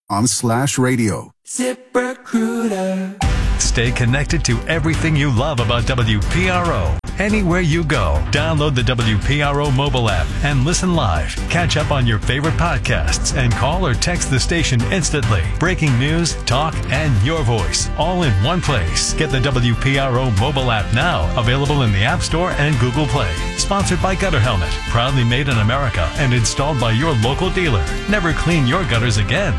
ZipRecruiter.com/radio. ZipRecruiter. Stay connected to everything you love about WPRO. Anywhere you go, download the WPRO mobile app and listen live. Catch up on your favorite podcasts and call or text the station instantly. Breaking news, talk, and your voice, all in one place. Get the WPRO mobile app now, available in the App Store and Google Play. Sponsored by Gutter Helmet, proudly made in America and installed by your local dealer. Never clean your gutters again.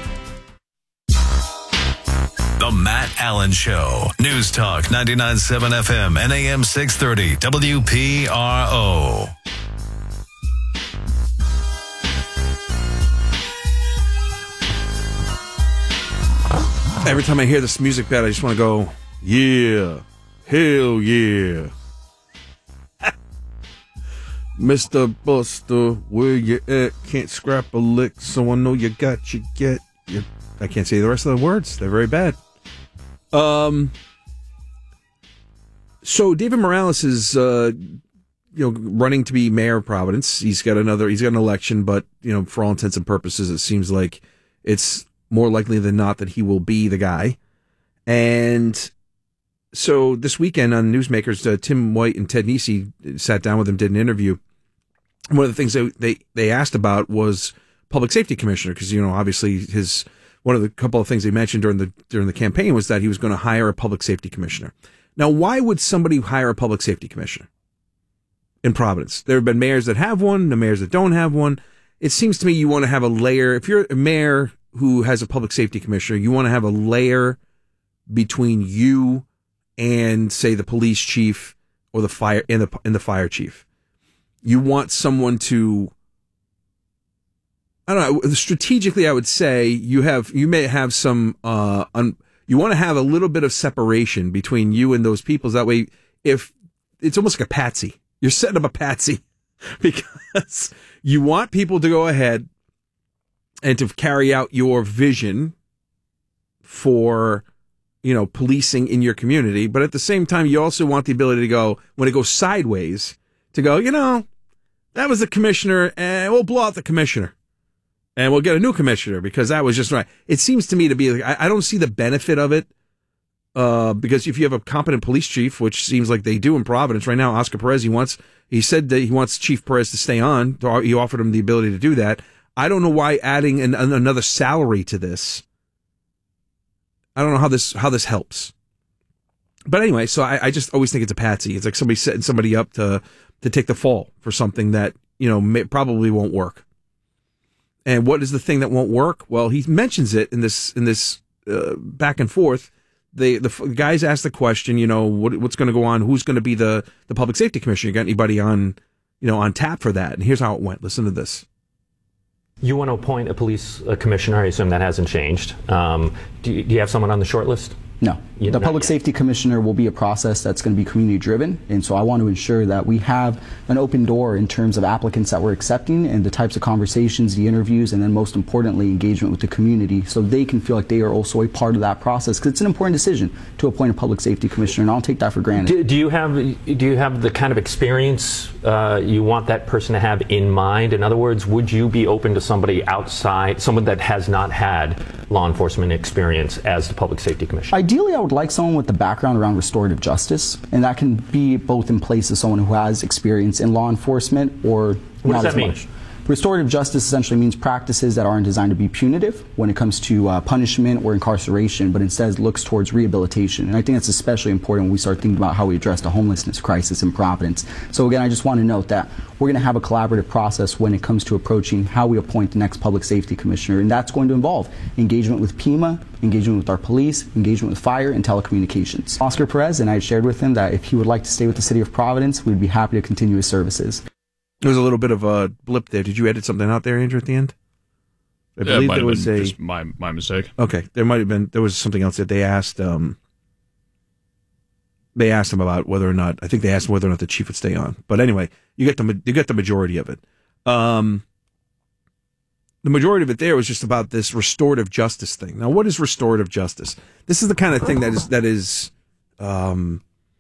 The Matt Allen Show. News Talk 99.7 FM and AM 630 WPRO. Every time I hear this music bed, I just want to go, yeah, hell yeah. Mr. Buster, where you at? Can't scrap a lick, so I know you got you get. I can't say the rest of the words. They're very bad. So David Morales is, running to be mayor of Providence. He's got an election, but, for all intents and purposes, it seems like it's more likely than not that he will be the guy. And so this weekend on Newsmakers, Tim White and Ted Nesi sat down with him, did an interview. And one of the things they asked about was public safety commissioner, because, obviously one of the couple of things they mentioned during the campaign was that he was going to hire a public safety commissioner. Now, why would somebody hire a public safety commissioner in Providence? There have been mayors that have one, the mayors that don't have one. It seems to me you want to have a layer. If you're a mayor who has a public safety commissioner, you want to have a layer between you and, say, the police chief or the fire and the fire chief. You want someone to, I don't know, strategically, I would say you may have some, you want to have a little bit of separation between you and those people. That way, if it's almost like a patsy, you're setting up a patsy because you want people to go ahead and to carry out your vision for, policing in your community. But at the same time, you also want the ability to go, when it goes sideways, to go, that was the commissioner, and we'll blow out the commissioner. And we'll get a new commissioner because that was just right. It seems to me to be like, I don't see the benefit of it, because if you have a competent police chief, which seems like they do in Providence right now, Oscar Perez, he said that he wants Chief Perez to stay on. He offered him the ability to do that. I don't know why adding another salary to this. I don't know how this helps. But anyway, so I just always think it's a patsy. It's like somebody setting somebody up to take the fall for something that probably won't work. And what is the thing that won't work? Well, he mentions it in this back and forth. The guys ask the question, what's going to go on? Who's going to be the public safety commissioner? You got anybody on tap for that? And here's how it went. Listen to this. You want to appoint a police commissioner. I assume that hasn't changed. Do you have someone on the short list? No. The public safety commissioner will be a process that's going to be community driven, and so I want to ensure that we have an open door in terms of applicants that we're accepting and the types of conversations, the interviews, and then most importantly, engagement with the community, so they can feel like they are also a part of that process, because it's an important decision to appoint a public safety commissioner, and I'll take that for granted. Do you have the kind of experience you want that person to have in mind? In other words, would you be open to somebody outside, someone that has not had law enforcement experience as the public safety commissioner? Ideally, I would like someone with the background around restorative justice, and that can be both in place of someone who has experience in law enforcement or what not does that as mean? much. Restorative justice essentially means practices that aren't designed to be punitive when it comes to punishment or incarceration, but instead looks towards rehabilitation. And I think that's especially important when we start thinking about how we address the homelessness crisis in Providence. So again, I just want to note that we're going to have a collaborative process when it comes to approaching how we appoint the next public safety commissioner, and that's going to involve engagement with PEMA, engagement with our police, engagement with fire, and telecommunications. Oscar Perez, and I shared with him that if he would like to stay with the City of Providence, we'd be happy to continue his services. There was a little bit of a blip there. Did you edit something out there, Andrew, at the end? I believe there was just my mistake. Okay, there was something else that they asked. They asked him about whether or not, I think they asked him whether or not the chief would stay on. But anyway, you get the majority of it. The majority of it there was just about this restorative justice thing. Now, what is restorative justice? This is the kind of thing that is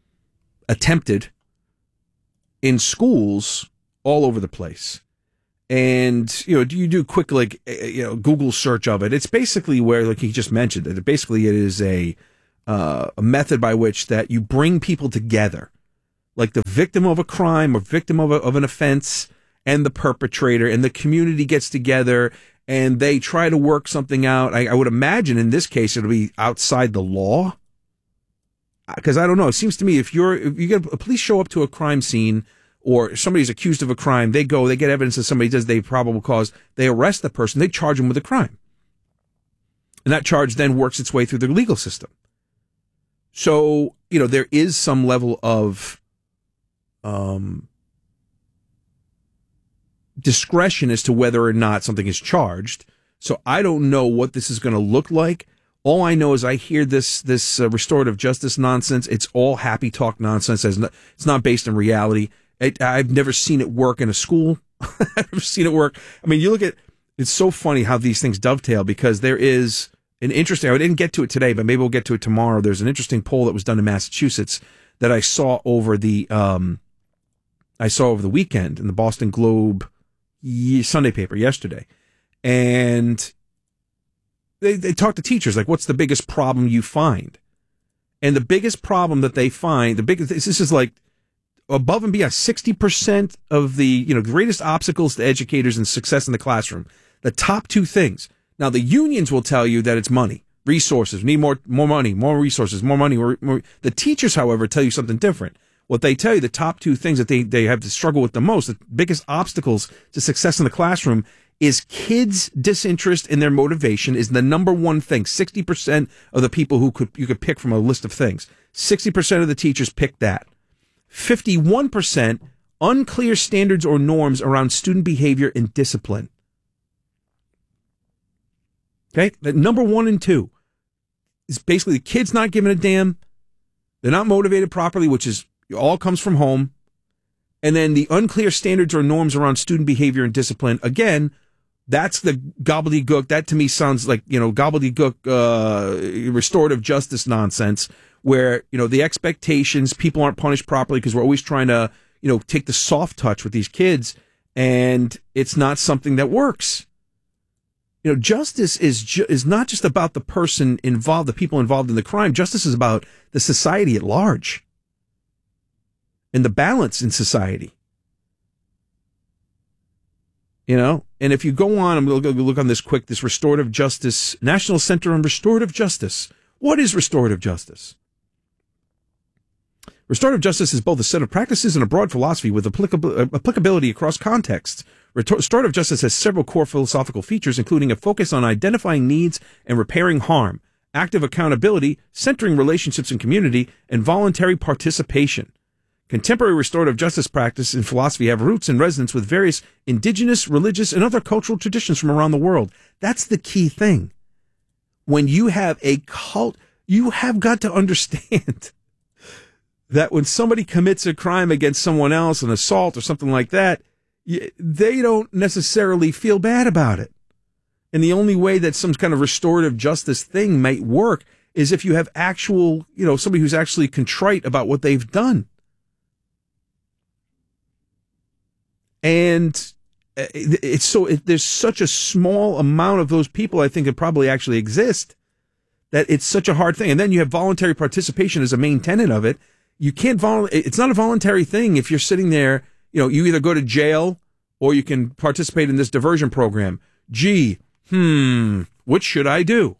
attempted in schools all over the place. and you do quick Google search of it. It's basically where, like he just mentioned, that basically it is a method by which that you bring people together, like the victim of a crime or victim of an offense and the perpetrator, and the community gets together and they try to work something out. I would imagine in this case it'll be outside the law, because I don't know. It seems to me if you get a police show up to a crime scene, or somebody's accused of a crime, they get evidence that somebody does, they probable cause, they arrest the person, they charge them with a crime. And that charge then works its way through the legal system. So, there is some level of discretion as to whether or not something is charged. So I don't know what this is going to look like. All I know is I hear this restorative justice nonsense. It's all happy talk nonsense. It's not based in reality. I've never seen it work in a school. I've never seen it work. I mean, you look at, it's so funny how these things dovetail, because there is an interesting, I didn't get to it today, but maybe we'll get to it tomorrow. There's an interesting poll that was done in Massachusetts that I saw over the weekend in the Boston Globe Sunday paper yesterday. And they talk to teachers, like, what's the biggest problem you find? And the biggest problem that they find, this is like above and beyond 60% of the greatest obstacles to educators and success in the classroom. The top two things. Now, the unions will tell you that it's money, resources, need more money, more resources, more money. More. The teachers, however, tell you something different. What they tell you, the top two things that they have to struggle with the most, the biggest obstacles to success in the classroom, is kids' disinterest in their motivation is the number one thing. 60% of the people you could pick from a list of things. 60% of the teachers pick that. 51% unclear standards or norms around student behavior and discipline. Okay, that number 1 and 2 is basically the kids not giving a damn. They're not motivated properly, which is all comes from home. And then the unclear standards or norms around student behavior and discipline. Again, that's the gobbledygook. That to me sounds like, gobbledygook, restorative justice nonsense, where, the expectations, people aren't punished properly because we're always trying to, take the soft touch with these kids, and it's not something that works. Justice is not just about the person involved, the people involved in the crime. Justice is about the society at large and the balance in society. And if you go on, I'm going to look on this quick, this restorative justice, National Center on Restorative Justice. What is restorative justice? Restorative justice is both a set of practices and a broad philosophy with applicability across contexts. Restorative justice has several core philosophical features, including a focus on identifying needs and repairing harm, active accountability, centering relationships and community, and voluntary participation. Contemporary restorative justice practice and philosophy have roots and resonance with various indigenous, religious, and other cultural traditions from around the world. That's the key thing. When you have a cult, you have got to understand that when somebody commits a crime against someone else, an assault or something like that, they don't necessarily feel bad about it. And the only way that some kind of restorative justice thing might work is if you have actual, somebody who's actually contrite about what they've done. And there's such a small amount of those people, I think, that probably actually exist, that it's such a hard thing. And then you have voluntary participation as a main tenet of it. You can't it's not a voluntary thing if you're sitting there, you either go to jail or you can participate in this diversion program. Gee, what should I do?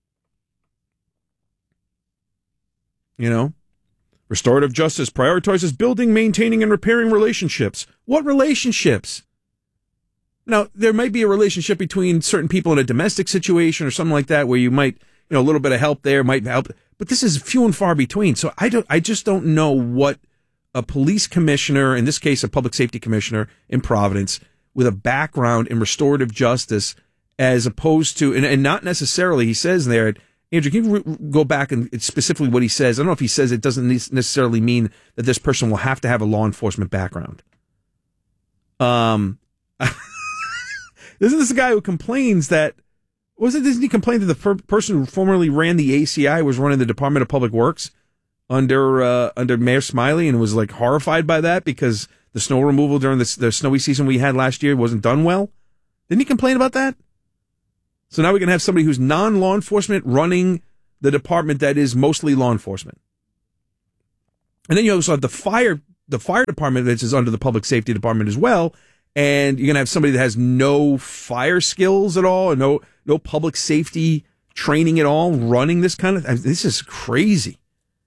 Restorative justice prioritizes building, maintaining, and repairing relationships. What relationships? Now, there might be a relationship between certain people in a domestic situation or something like that where you might, a little bit of help there might help. But this is few and far between. So I just don't know what a police commissioner, in this case, a public safety commissioner in Providence, with a background in restorative justice, as opposed to, and not necessarily, he says there, Andrew, can you go back and specifically what he says? I don't know if he says it doesn't necessarily mean that this person will have to have a law enforcement background. Isn't this a guy who complains that, doesn't he complain that the person who formerly ran the ACI was running the Department of Public Works under Mayor Smiley, and was like horrified by that because the snow removal during the snowy season we had last year wasn't done well. Didn't he complain about that? So now we're going to have somebody who's non-law enforcement running the department that is mostly law enforcement. And then you also have the fire department, which is under the public safety department as well. And you're going to have somebody that has no fire skills at all, and no public safety training at all, running this kind of. This is crazy.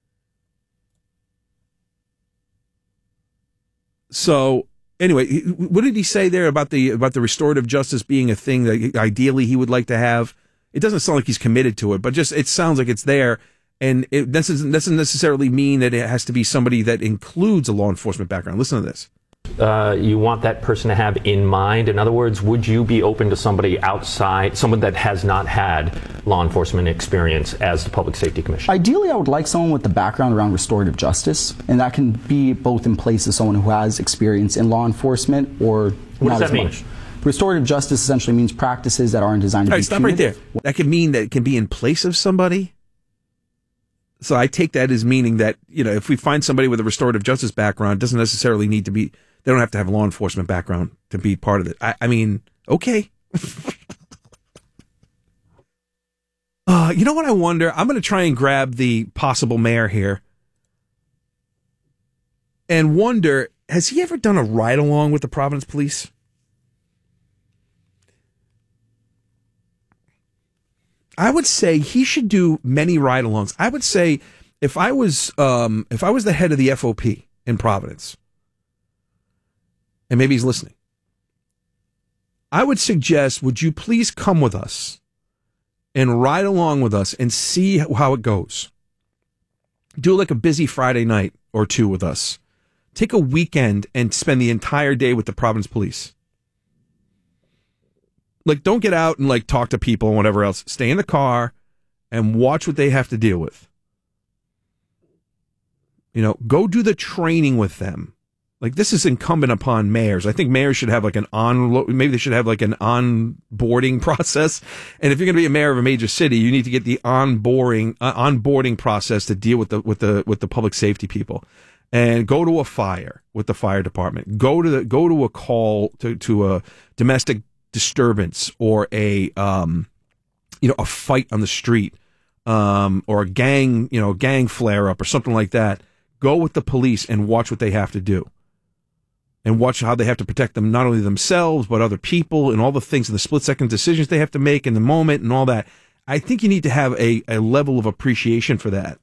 So anyway, what did he say there about the restorative justice being a thing that ideally he would like to have? It doesn't sound like he's committed to it, but just it sounds like it's there. And it doesn't necessarily mean that it has to be somebody that includes a law enforcement background. Listen to this. You want that person to have in mind? In other words, would you be open to somebody outside, someone that has not had law enforcement experience as the Public Safety Commissioner? Ideally, I would like someone with the background around restorative justice, and that can be both in place of someone who has experience in law enforcement or what not does that as mean? much. Restorative justice essentially means practices that aren't designed to be stop right there. That can mean that it can be in place of somebody. So I take that as meaning that, if we find somebody with a restorative justice background, it doesn't necessarily need to be, they don't have to have a law enforcement background to be part of it. I mean, okay. You know what I wonder? I'm going to try and grab the possible mayor here and wonder, has he ever done a ride-along with the Providence Police? I would say he should do many ride-alongs. I would say if I was the head of the FOP in Providence, and maybe he's listening, I would suggest, would you please come with us and ride along with us and see how it goes? Do like a busy Friday night or two with us. Take a weekend and spend the entire day with the Providence Police. Like, don't get out and talk to people and whatever else. Stay in the car and watch what they have to deal with. Go do the training with them. This is incumbent upon mayors. I think mayors should have maybe they should have an onboarding process. And if you're going to be a mayor of a major city, you need to get the onboarding process to deal with the public safety people. And go to a fire with the fire department. Go to a call to a domestic disturbance or a fight on the street, or a gang flare up or something like that. Go with the police and watch what they have to do, and watch how they have to protect them, not only themselves but other people, and all the things and the split second decisions they have to make in the moment and all that. I think you need to have a level of appreciation for that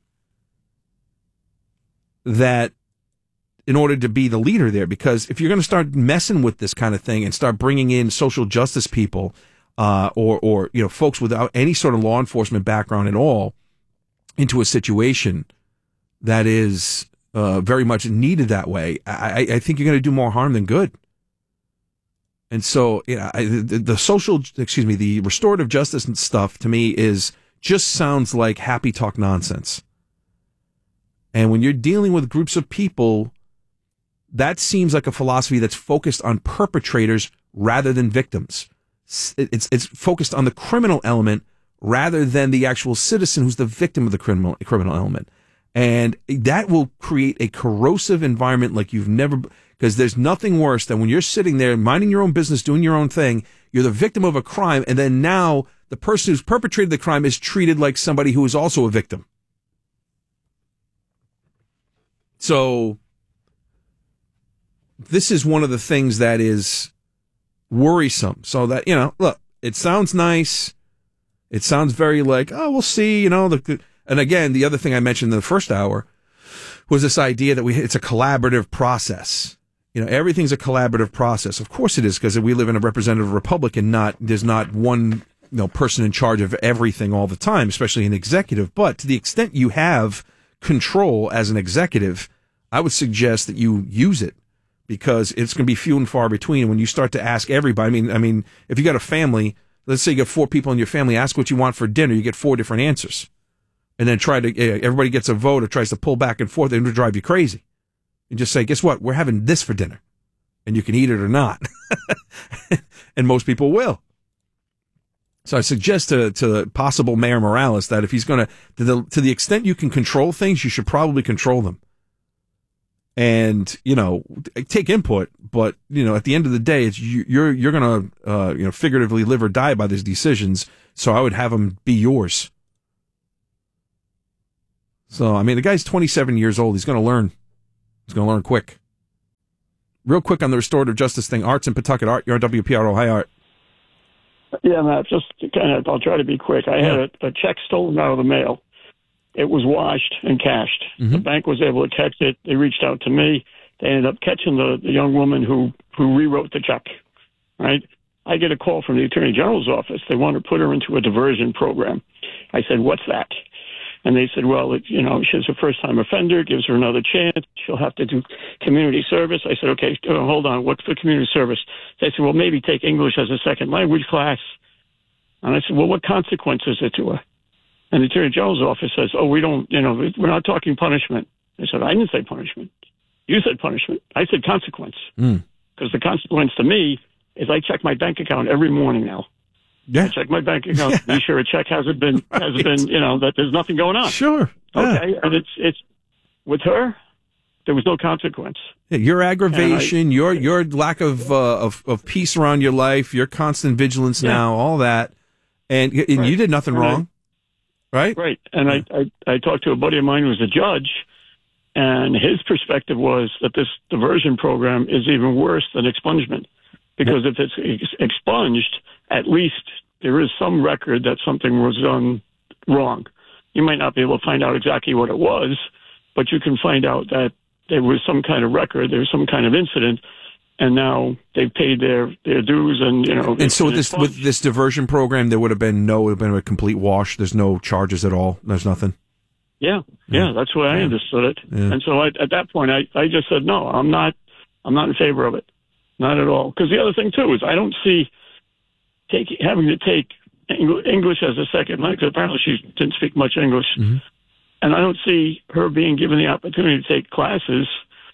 in order to be the leader there, because if you're going to start messing with this kind of thing and start bringing in social justice people, or folks without any sort of law enforcement background at all into a situation that is very much needed that way, I think you're going to do more harm than good. And so, the restorative justice and stuff to me just sounds like happy talk nonsense. And when you're dealing with groups of people, that seems like a philosophy that's focused on perpetrators rather than victims. It's focused on the criminal element rather than the actual citizen who's the victim of the criminal element. And that will create a corrosive environment like you've never, because there's nothing worse than when you're sitting there minding your own business, doing your own thing, you're the victim of a crime, and then now the person who's perpetrated the crime is treated like somebody who is also a victim. So this is one of the things that is worrisome. So that, look, it sounds nice. It sounds very we'll see, and again, the other thing I mentioned in the first hour was this idea that it's a collaborative process. Everything's a collaborative process. Of course it is, because we live in a representative republic and there's not one, person in charge of everything all the time, especially an executive. But to the extent you have control as an executive, I would suggest that you use it, because it's going to be few and far between. When you start to ask everybody, I mean, if you got a family, let's say you got 4 people in your family, ask what you want for dinner, you get 4 different answers. And then everybody gets a vote or tries to pull back and forth, and it'll drive you crazy. And just say, guess what? We're having this for dinner, and you can eat it or not. And most people will. So I suggest to possible Mayor Morales that if he's going to the extent you can control things, you should probably control them. and, take input, but, at the end of the day, it's you're going to, figuratively live or die by these decisions. So I would have them be yours. So, the guy's 27 years old. He's going to learn. He's going to learn quick. Real quick on the restorative justice thing. Art's in Pawtucket. Art, you're on WPRO. Hi, Art. Yeah, Matt, just I'll try to be quick. I had a check stolen out of the mail. It was washed and cashed. Mm-hmm. The bank was able to catch it. They reached out to me. They ended up catching the young woman who rewrote the check, right? I get a call from the Attorney General's office. They want to put her into a diversion program. I said, what's that? And they said, well, she's a first-time offender, gives her another chance. She'll have to do community service. I said, okay, hold on. What's the community service? They said, well, maybe take English as a second language class. And I said, well, what consequences is it to her? And the Attorney General's office says, oh, we don't, we're not talking punishment. I said, I didn't say punishment. You said punishment. I said consequence. Because the consequence to me is I check my bank account every morning now. Yeah. I check my bank account to be sure a check hasn't been, that there's nothing going on. Sure. Yeah. Okay. And it's with her, there was no consequence. Yeah, your aggravation, your lack of peace around your life, your constant vigilance now, all that. And you did nothing wrong. Right? Right. And I talked to a buddy of mine who was a judge, and his perspective was that this diversion program is even worse than expungement. Because if it's expunged, at least there is some record that something was done wrong. You might not be able to find out exactly what it was, but you can find out that there was some kind of record, there was some kind of incident, and now they've paid their dues, and And so with this diversion program, there would have been a complete wash. There's no charges at all. There's nothing. Yeah, that's the way I understood it. Yeah. And so at that point, I just said no. I'm not in favor of it, not at all. Because the other thing too is I don't see having to take English as a second language. Apparently, she didn't speak much English, and I don't see her being given the opportunity to take classes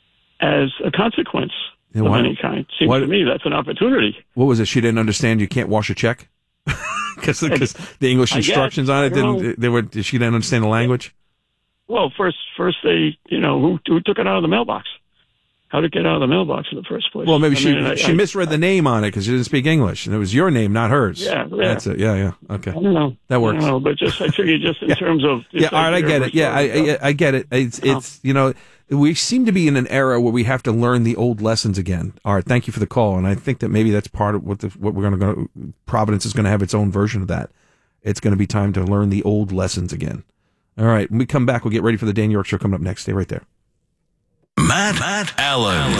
as a consequence. Of any kind. Seems to me that's an opportunity. What was it? She didn't understand you can't wash a check? Because the English instructions on it she didn't understand the language? Well, first they, who took it out of the mailbox? How did it get out of the mailbox in the first place? Well, maybe she misread the name on it because she didn't speak English, and it was your name, not hers. Yeah. That's it. Yeah. Okay. I don't know. That works. I don't know, but I figured just in terms of... all right, I get it. Yeah, I get it. It's we seem to be in an era where we have to learn the old lessons again. All right, thank you for the call, and I think that maybe that's part of what we're going to go. Providence is going to have its own version of that. It's going to be time to learn the old lessons again. All right, when we come back, we'll get ready for the Dan York Show coming up next. Stay right there. Matt Allen.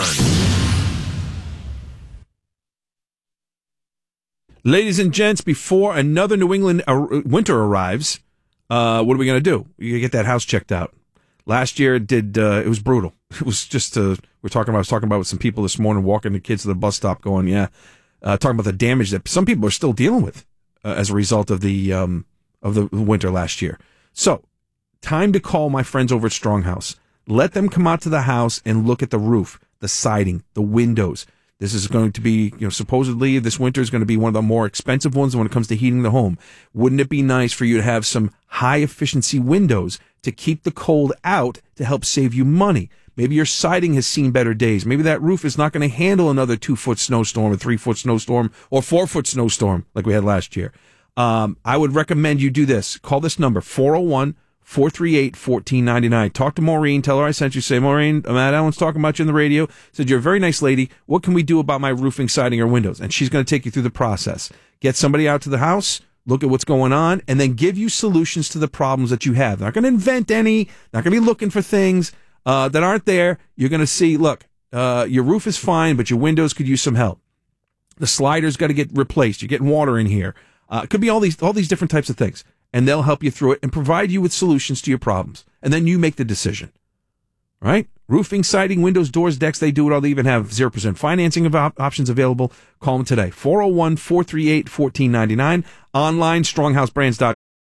Ladies and gents, before another New England winter arrives, what are we going to do? You get that house checked out. Last year it was brutal. It was just I was talking about with some people this morning, walking the kids to the bus stop, going, talking about the damage that some people are still dealing with as a result of the winter last year. So, time to call my friends over at Stronghouse. Let them come out to the house and look at the roof, the siding, the windows. This is going to be, supposedly this winter is going to be one of the more expensive ones when it comes to heating the home. Wouldn't it be nice for you to have some high efficiency windows to keep the cold out to help save you money? Maybe your siding has seen better days. Maybe that roof is not going to handle another 2-foot snowstorm, a 3-foot snowstorm, or 4-foot snowstorm like we had last year. I would recommend you do this. Call this number, 401-438-1499. Talk to Maureen. Tell her I sent you. Say, Maureen, Matt Allen's talking about you in the radio. Said, you're a very nice lady. What can we do about my roofing, siding, or windows? And she's going to take you through the process. Get somebody out to the house, look at what's going on, and then give you solutions to the problems that you have. They're not going to invent any. Not going to be looking for things that aren't there. You're going to see, look, your roof is fine, but your windows could use some help. The slider's got to get replaced. You're getting water in here. It could be all these different types of things. And they'll help you through it and provide you with solutions to your problems. And then you make the decision. Right? Roofing, siding, windows, doors, decks, they do it all. They even have 0% financing options available. Call them today. 401-438-1499. Online, stronghouseBrands.com.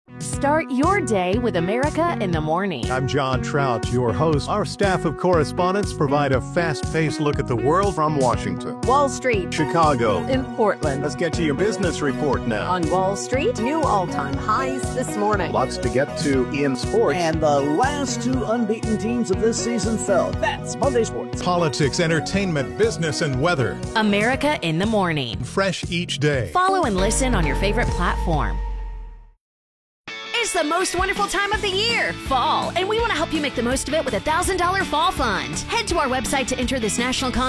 Start your day with America in the Morning. I'm John Trout, your host. Our staff of correspondents provide a fast-paced look at the world from Washington, Wall Street, Chicago, in Portland. Let's get to your business report now. On Wall Street, new all-time highs this morning. Lots to get to in sports. And the last two unbeaten teams of this season fell. That's Monday Sports. Politics, entertainment, business, and weather. America in the Morning. Fresh each day. Follow and listen on your favorite platform. It's the most wonderful time of the year, fall, and we want to help you make the most of it with a $1,000 fall fund. Head to our website to enter this national